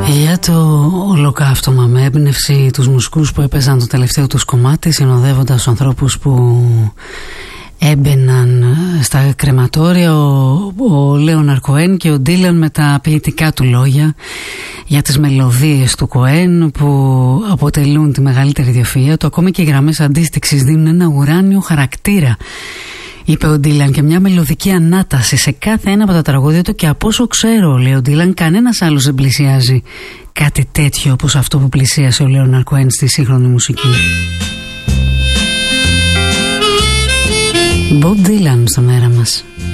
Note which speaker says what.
Speaker 1: Για το ολοκαύτωμα, με έμπνευση τους μουσικούς που έπαιζαν το τελευταίο τους κομμάτι, συνοδεύοντας τους ανθρώπους που έμπαιναν στα κρεματόρια, ο Λέοναρντ Κοέν και ο Ντίλαν με τα ποιητικά του λόγια για τις μελωδίες του Κοέν που αποτελούν τη μεγαλύτερη ιδιοφυΐα του. Ακόμη και οι γραμμές αντίστοιξης δίνουν ένα ουράνιο χαρακτήρα, είπε ο Ντίλαν, και μια μελωδική ανάταση σε κάθε ένα από τα τραγούδια του, και από όσο ξέρω, λέει ο Ντίλαν, κανένας άλλος δεν πλησιάζει κάτι τέτοιο όπως αυτό που πλησίασε ο Λέοναρντ Κοέν στη σύγχρονη μουσική. Bob Dylan στον αέρα μας.